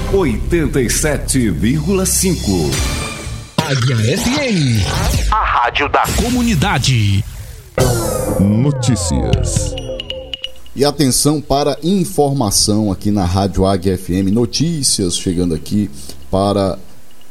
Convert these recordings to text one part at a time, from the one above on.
87,5. Águia FM, a rádio da comunidade. Notícias. E atenção para informação aqui na Rádio Águia FM. Notícias chegando aqui para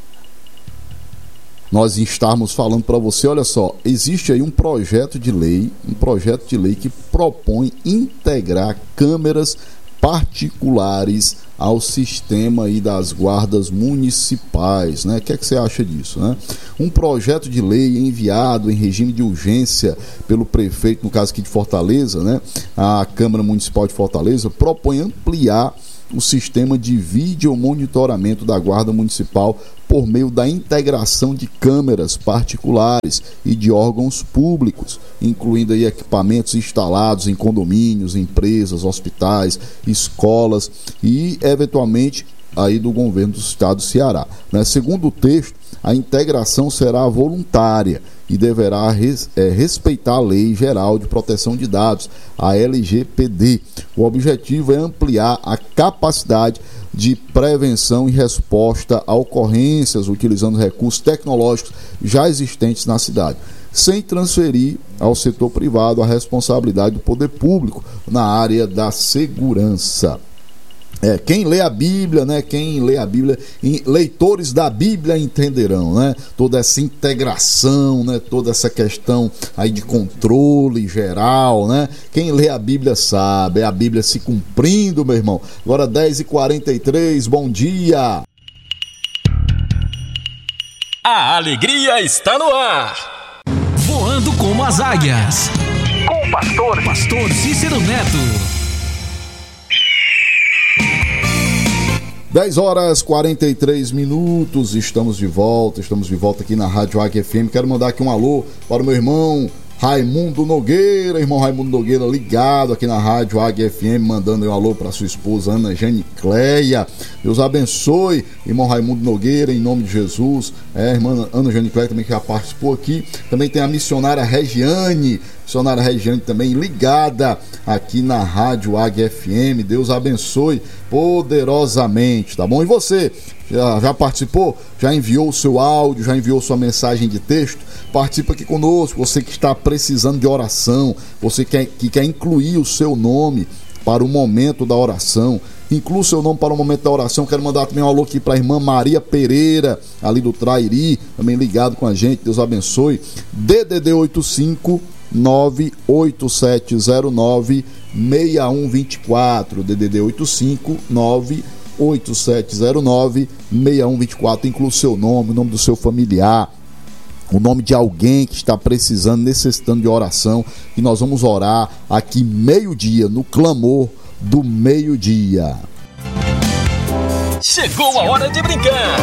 nós estarmos falando para você. Olha só, existe aí um projeto de lei que propõe integrar câmeras particulares ao sistema aí das guardas municipais, né? O que é que você acha disso, né? Um projeto de lei enviado em regime de urgência pelo prefeito, no caso aqui de Fortaleza, né? A Câmara Municipal de Fortaleza propõe ampliar o sistema de vídeo monitoramento da Guarda Municipal por meio da integração de câmeras particulares e de órgãos públicos, incluindo aí equipamentos instalados em condomínios, empresas, hospitais, escolas e, eventualmente, aí do governo do estado do Ceará, né? Segundo o texto, a integração será voluntária e deverá respeitar a Lei Geral de Proteção de Dados, a LGPD. O objetivo é ampliar a capacidade de prevenção e resposta a ocorrências utilizando recursos tecnológicos já existentes na cidade, sem transferir ao setor privado a responsabilidade do poder público na área da segurança. Quem lê a Bíblia, né? Leitores da Bíblia entenderão, né? Toda essa integração, né? Toda essa questão aí de controle geral, né? Quem lê a Bíblia sabe, é a Bíblia se cumprindo, meu irmão. Agora 10h43, bom dia. A alegria está no ar. Voando como as águias. Com o pastor Cícero Neto. 10h43, estamos de volta aqui na Rádio Águia FM. Quero mandar aqui um alô para o meu irmão Raimundo Nogueira, ligado aqui na Rádio Águia FM, mandando um alô para sua esposa Ana Janicleia. Deus abençoe, irmão Raimundo Nogueira, em nome de Jesus. Irmã Ana Janicleia também que já participou aqui. Também tem a missionária Regiane também ligada aqui na Rádio Águia FM. Deus abençoe poderosamente, tá bom? E você, já participou? Já enviou o seu áudio? Já enviou sua mensagem de texto? Participa aqui conosco, você que está precisando de oração, você que quer incluir o seu nome para o momento da oração. Inclua o seu nome para o momento da oração. Quero mandar também um alô aqui para a irmã Maria Pereira, ali do Trairi, também ligado com a gente. Deus abençoe. DDD 85 98709 6124, DDD 85 98709 6124. Inclua o seu nome, o nome do seu familiar, o nome de alguém que está precisando, necessitando de oração, e nós vamos orar aqui meio-dia, no clamor do meio-dia. Chegou a hora de brincar.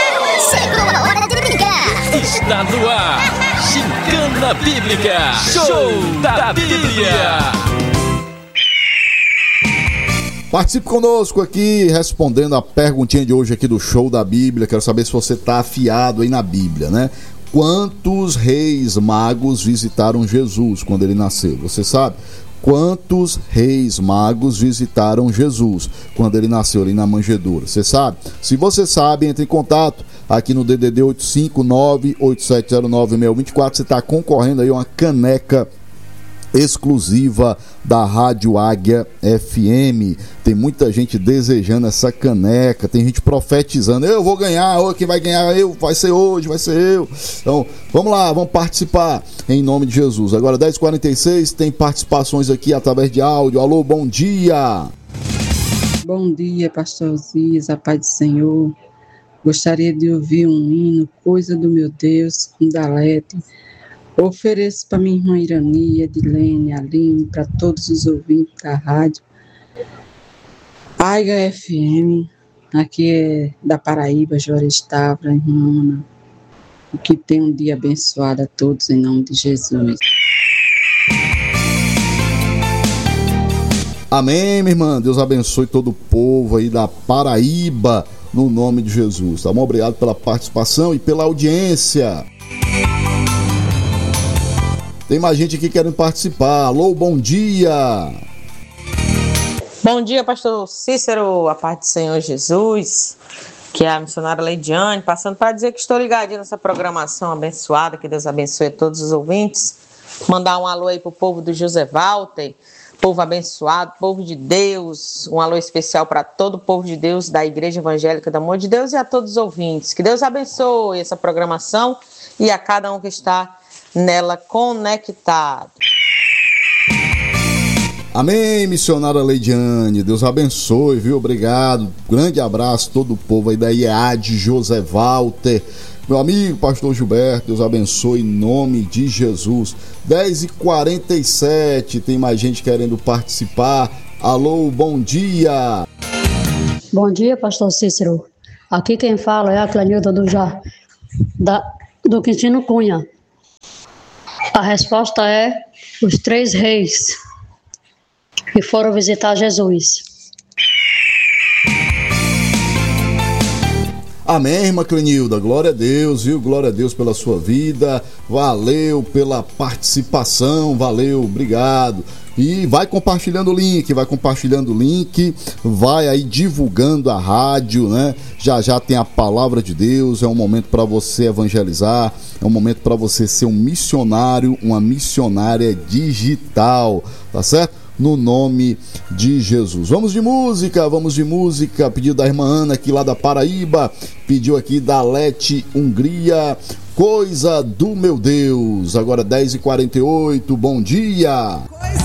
Está no ar, Gincana Bíblica, Show da Bíblia. Participe conosco aqui, respondendo a perguntinha de hoje aqui do Show da Bíblia. Quero saber se você está afiado aí na Bíblia, né? Quantos reis magos visitaram Jesus quando ele nasceu? Você sabe? Quantos reis magos visitaram Jesus quando ele nasceu ali na manjedoura? Você sabe? Se você sabe, entre em contato aqui no DDD 859-8709-6124. Você está concorrendo aí a uma caneca exclusiva da Rádio Águia FM. Tem muita gente desejando essa caneca, tem gente profetizando: eu vou ganhar, quem vai ganhar vai ser hoje, vai ser eu. Então, vamos lá, vamos participar em nome de Jesus. Agora 10h46, tem participações aqui através de áudio. Alô, bom dia. Bom dia, pastor Zias, a paz do Senhor. Gostaria de ouvir um hino, Coisa do Meu Deus, com Dalete. Ofereço para minha irmã Irania, Dilene, Aline, para todos os ouvintes da rádio Águia FM, aqui é da Paraíba, Juarez Távora, irmã Ana. Que tenha um dia abençoado a todos, em nome de Jesus. Amém, minha irmã. Deus abençoe todo o povo aí da Paraíba, no nome de Jesus. Tá bom? Obrigado pela participação e pela audiência. Tem mais gente aqui querendo participar. Alô, bom dia. Bom dia, pastor Cícero, a paz do Senhor Jesus, que é a missionária Leidiane, passando para dizer que estou ligadinha nessa programação abençoada, que Deus abençoe a todos os ouvintes. Mandar um alô aí pro povo do José Walter, povo abençoado, povo de Deus, um alô especial para todo o povo de Deus da Igreja Evangélica do Amor de Deus e a todos os ouvintes. Que Deus abençoe essa programação e a cada um que está nela conectado. Amém, missionária Leidiane, Deus abençoe, viu? Obrigado, grande abraço a todo o povo aí da IEAD, José Walter, meu amigo pastor Gilberto, Deus abençoe em nome de Jesus. 10h47, tem mais gente querendo participar. Alô, bom dia. Bom dia, pastor Cícero. Aqui quem fala é a Clenilda do Quintino Cunha. A resposta é os 3 reis que foram visitar Jesus. Amém, irmã Clenilda, glória a Deus, viu? Glória a Deus pela sua vida, valeu pela participação, valeu, obrigado. E vai compartilhando o link, vai aí divulgando a rádio, né? Já tem a palavra de Deus, é um momento para você evangelizar, é um momento para você ser um missionário, uma missionária digital, tá certo? No nome de Jesus. Vamos de música, pedido da irmã Ana aqui lá da Paraíba, pediu aqui da Lete Hungria, Coisa do Meu Deus. Agora 10h48, bom dia.